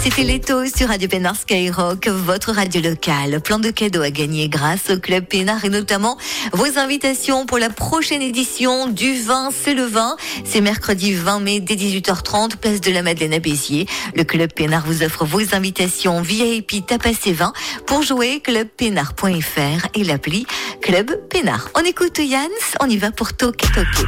C'était Leto sur Radio Pénard Skyrock, votre radio locale. Plein de cadeaux à gagner grâce au Club Pénard et notamment vos invitations pour la prochaine édition du 20, c'est le 20. C'est mercredi 20 mai dès 18h30, place de la Madeleine à Béziers. Le Club Pénard vous offre vos invitations VIP Tapas et 20 pour jouer clubpénard.fr et l'appli Club Pénard. On écoute Yann, on y va pour Toke Toke.